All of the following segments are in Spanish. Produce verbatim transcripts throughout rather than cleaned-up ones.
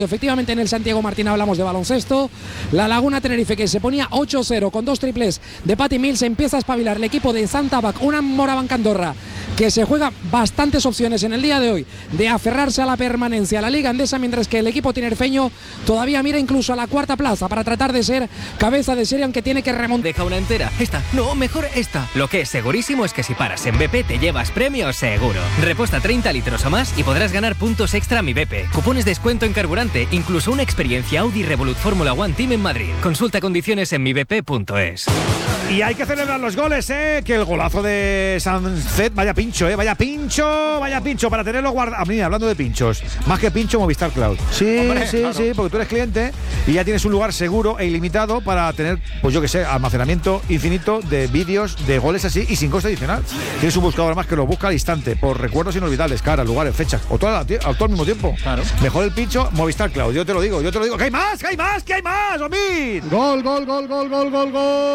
Efectivamente, en el Santiago Martín hablamos de baloncesto. La Laguna Tenerife, que se ponía ocho cero con dos triples de Patty Mills, empieza a espabilar el equipo de Santa Bac, una Morabanca Andorra que se juega bastantes opciones en el día de hoy de aferrarse a la permanencia a la Liga Endesa, mientras que el equipo tinerfeño todavía mira incluso a la cuarta plaza para tratar de ser cabeza de serie, aunque tiene que remontar. Deja una entera, esta, no, mejor esta. Lo que es segurísimo es que si paras en B P te llevas premios seguro. Reposta treinta litros o más y podrás ganar puntos extra a mi B P, cupones de descuento en carburante, incluso una experiencia Audi Revolut Fórmula One Team en Madrid. Consulta condiciones en mi b p punto es. Y hay que celebrar los goles, ¿eh? Que el golazo de Sánchez, vaya pincho, ¿eh? Vaya pincho, vaya pincho, para tenerlo guardado. A mí, hablando de pinchos, más que pincho, Movistar Cloud. Sí, Hombre, sí, claro. sí, porque tú eres cliente y ya tienes un lugar seguro e ilimitado para tener, pues yo que sé, almacenamiento infinito de vídeos, de goles así y sin coste adicional. Tienes un buscador más que lo busca al instante, por recuerdos inolvidables, caras, lugares, fechas, o todo al, todo al mismo tiempo. Claro. Mejor el pincho, Movistar Cloud. Yo te lo digo, yo te lo digo. ¿Qué hay más? ¿Qué hay más? ¿Qué hay más, Omid? Gol, gol, gol, gol, gol, gol,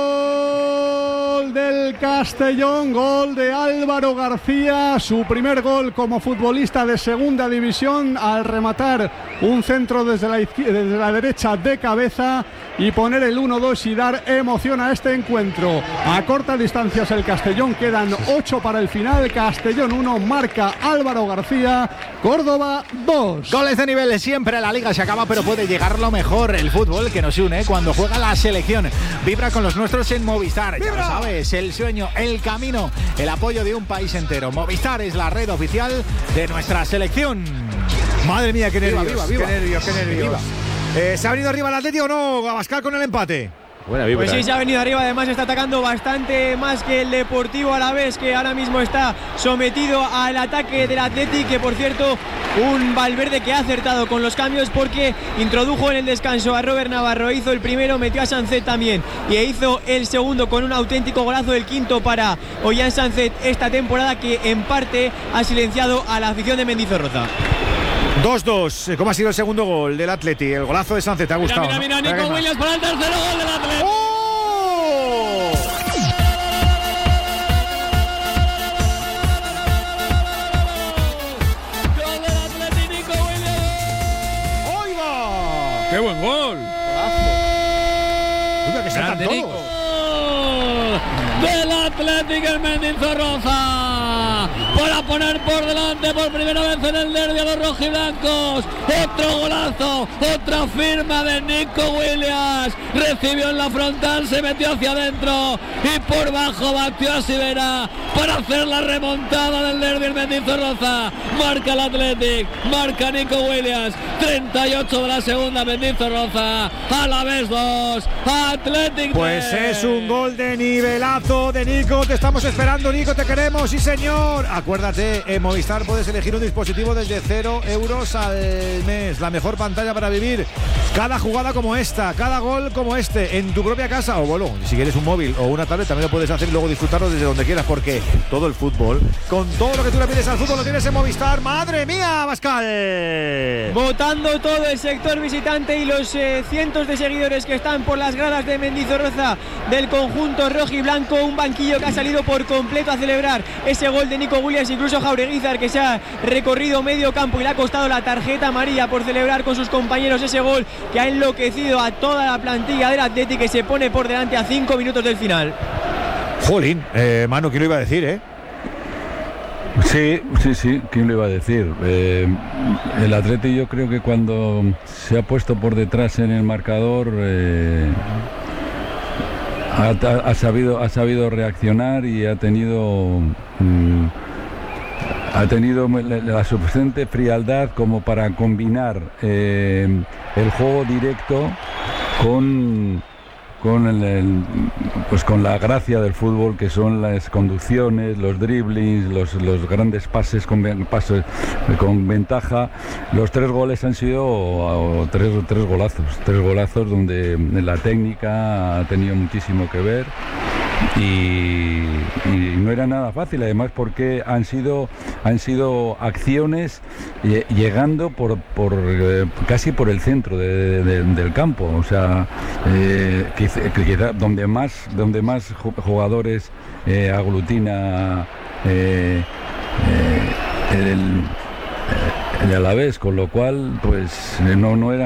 gol del Castellón, gol de Álvaro García, su primer gol como futbolista de segunda división al rematar un centro desde la, desde la derecha de cabeza y poner el uno dos y dar emoción a este encuentro. A cortas distancias el Castellón, quedan ocho para el final. Castellón uno, marca Álvaro García, Córdoba dos. Goles de nivel, siempre la liga se acaba, pero puede llegar lo mejor. El fútbol que nos une cuando juega la selección. Vibra con los nuestros en Movistar. Ya lo sabes, el sueño, el camino, el apoyo de un país entero. Movistar es la red oficial de nuestra selección. Madre mía, qué nervios, viva, viva, qué nervios, qué nervios. Eh, ¿Se ha venido arriba el Atlético o no, Abascal, con el empate? Buena vibra, pues sí, se ha venido arriba, además está atacando bastante más que el Deportivo Alavés, que ahora mismo está sometido al ataque del Athletic, que por cierto, un Valverde que ha acertado con los cambios porque introdujo en el descanso a Robert Navarro, hizo el primero, metió a Sánchez también y hizo el segundo con un auténtico golazo, el quinto para Ollán Sánchez esta temporada, que en parte ha silenciado a la afición de Mendizorroza. dos dos, ¿cómo ha sido el segundo gol del Atleti? El golazo de Sánchez, ¿te ha gustado? Mira, mira, mira, ¿no? Nico Williams para el tercer gol del Atleti. ¡Oh! Gol del Atleti, Nico Williams. ¡Oiga! ¡Qué buen gol! Oiga, que saltan todos. Del Atlético el Mendizorroza para poner por delante por primera vez en el derbi a los rojiblancos. Otro golazo, otra firma de Nico Williams. Recibió en la frontal, se metió hacia adentro y por bajo batió a Sivera para hacer la remontada del derbi el Mendizorroza. Marca el Athletic, marca Nico Williams. treinta y ocho de la segunda, Mendizorroza. Alavés dos, Athletic. Pues es un gol de nivelazo de Nico. Te estamos esperando, Nico, te queremos, sí señor. Acuérdate, en Movistar puedes elegir un dispositivo desde cero euros al mes. La mejor pantalla para vivir cada jugada como esta, cada gol como este, en tu propia casa. O bueno, si quieres un móvil o una tablet también lo puedes hacer y luego disfrutarlo desde donde quieras, porque todo el fútbol, con todo lo que tú le pides al fútbol, lo tienes en Movistar. ¡Madre mía, Pascal! Votando todo el sector visitante y los eh, cientos de seguidores que están por las gradas de Mendizorroza del conjunto rojiblanco. Un banquillo que ha salido por completo a celebrar ese gol de Nico Williams, incluso Jaureguizar, que se ha recorrido medio campo y le ha costado la tarjeta amarilla por celebrar con sus compañeros ese gol que ha enloquecido a toda la plantilla del Athletic, que se pone por delante a cinco minutos del final. Jolín, eh, Manu, ¿quién lo iba a decir, eh? Sí, sí, sí, ¿quién lo iba a decir? Eh, el Atleti, yo creo que cuando se ha puesto por detrás en el marcador eh, ha, ha, sabido, ha sabido reaccionar y ha tenido mm, ha tenido la, la suficiente frialdad como para combinar eh, el juego directo con con el, el, pues con la gracia del fútbol, que son las conducciones, los driblings, los, los grandes pases con, pases con ventaja. Los tres goles han sido o, tres, tres golazos, tres golazos donde la técnica ha tenido muchísimo que ver. Y, y no era nada fácil, además, porque han sido han sido acciones llegando por, por eh, casi por el centro de, de, del campo, o sea, eh, quizá, quizá donde más donde más jugadores eh, aglutina eh, eh, el, el Alavés, con lo cual pues no, no era